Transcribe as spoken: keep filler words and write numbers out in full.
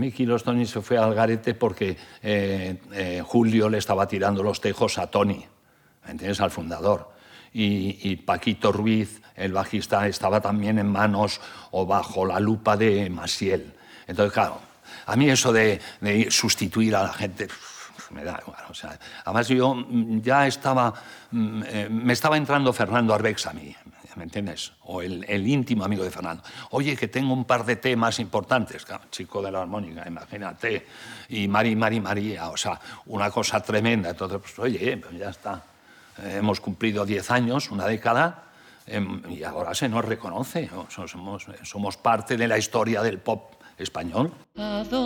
Mickey Los Tony se fue al garete porque eh, eh, Julio le estaba tirando los tejos a Tony, ¿me entiendes?, al fundador. Y, y Paquito Ruiz, el bajista, estaba también en manos o bajo la lupa de Maciel. Entonces, claro, a mí eso de, de sustituir a la gente me da igual. O sea, además yo ya estaba, me estaba entrando Fernando Arbex a mí, ¿me entiendes? O el, el íntimo amigo de Fernando. Oye, que tengo un par de temas importantes, claro, chico de la armónica, imagínate, y Mari, Mari, María, o sea, una cosa tremenda. Entonces, pues oye, pues ya está. Hemos cumplido diez años, una década, eh, y ahora se nos reconoce. Somos, somos parte de la historia del pop español.